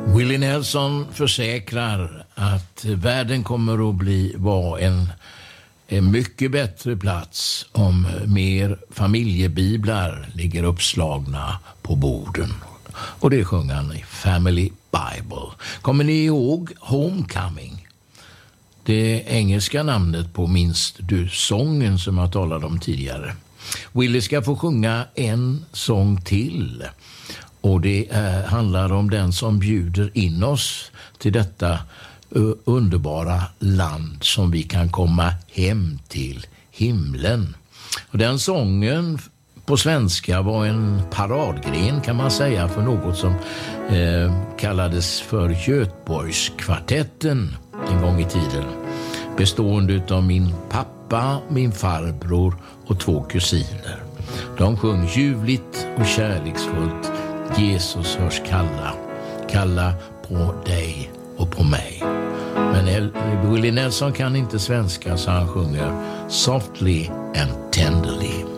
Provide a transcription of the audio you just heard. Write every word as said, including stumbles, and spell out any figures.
Willie Nelson försäkrar att världen kommer att bli vara en, en mycket bättre plats om mer familjebiblar ligger uppslagna på borden. Och det sjunger han i Family Bible. Kommer ni ihåg Homecoming? Det engelska namnet på Minst du-sången som jag talade om tidigare. Willie ska få sjunga en sång till. Och det eh, handlar om den som bjuder in oss till detta uh, underbara land som vi kan komma hem till, himlen. Och den sången på svenska var en paradgren kan man säga för något som eh, kallades för Göteborgskvartetten en gång i tiden. Bestående av min pappa, min farbror och två kusiner. De sjöng ljuvligt och kärleksfullt. Jesus hörs kalla, kalla på dig och på mig. Men Willie Nelson kan inte svenska så han sjunger Softly and Tenderly.